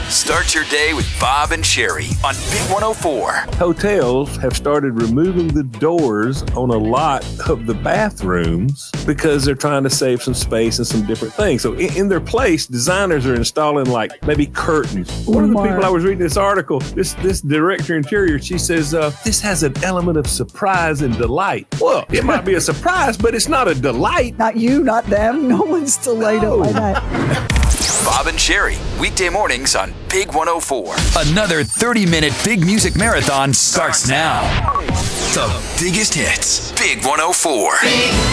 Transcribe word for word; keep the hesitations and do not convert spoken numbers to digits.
Start your day with Bob and Sherry on Big one oh four. Hotels have started removing the doors on a lot of the bathrooms because they're trying to save some space and some different things. So in, in their place, designers are installing like maybe curtains. One of the people I was reading this article, this this director interior, she says, uh, this has an element of surprise and delight. Well, it might be a surprise, but it's not a delight. Not you, not them. No one's delighted No. by that. Bob and Sherry, weekday mornings on Big one oh four. Another thirty-minute big music marathon starts now. The biggest hits, Big one oh four.